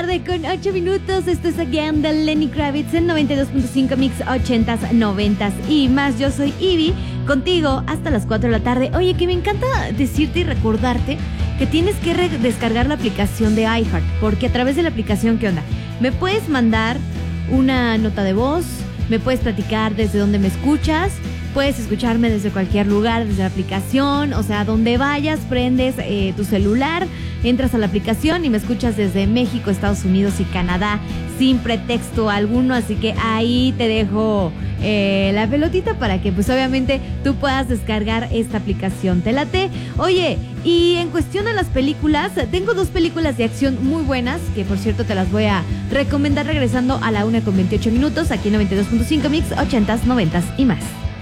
tarde con 8 minutos. Esto es Again de Lenny Kravitz en 92.5 Mix 80s, 90s y más. Yo soy Ivy, contigo hasta las 4 de la tarde. Oye, que me encanta decirte y recordarte que tienes que descargar la aplicación de iHeart, porque a través de la aplicación, ¿qué onda? Me puedes mandar una nota de voz, me puedes platicar desde donde me escuchas, puedes escucharme desde cualquier lugar, desde la aplicación, o sea, donde vayas, prendes tu celular, entras a la aplicación y me escuchas desde México, Estados Unidos y Canadá, sin pretexto alguno, así que ahí te dejo la pelotita para que pues obviamente tú puedas descargar esta aplicación. ¿Te late? Oye, y en cuestión de las películas, tengo 2 películas de acción muy buenas, que por cierto te las voy a recomendar regresando a la 1:28 aquí en 92.5 Mix 80s, 90s y más.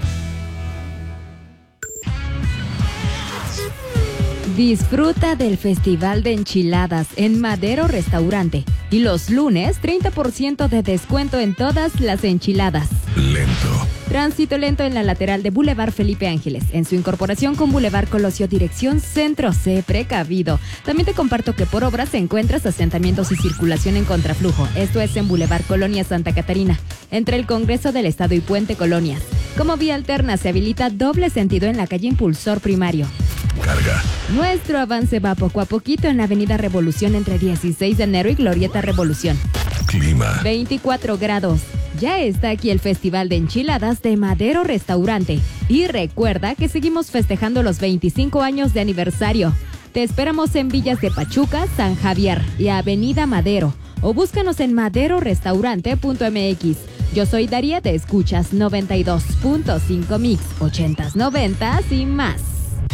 Disfruta del Festival de Enchiladas en Madero Restaurante. Y los lunes, 30% de descuento en todas las enchiladas. Lento. Tránsito lento en la lateral de Boulevard Felipe Ángeles. En su incorporación con Boulevard Colosio, dirección centro. Sé precavido. También te comparto que por obras se encuentras asentamientos y circulación en contraflujo. Esto es en Boulevard Colonia Santa Catarina, entre el Congreso del Estado y Puente Colonias. Como vía alterna se habilita doble sentido en la calle Impulsor Primario. Carga. Nuestro avance va poco a poquito en la avenida Revolución entre 16 de enero y Glorieta Revolución. Clima. 24 grados. Ya está aquí el Festival de Enchiladas de Madero Restaurante. Y recuerda que seguimos festejando los 25 años de aniversario. Te esperamos en Villas de Pachuca, San Javier y Avenida Madero. O búscanos en maderorestaurante.mx. Yo soy Daría, te escuchas 92.5 Mix 80s, 90s y más.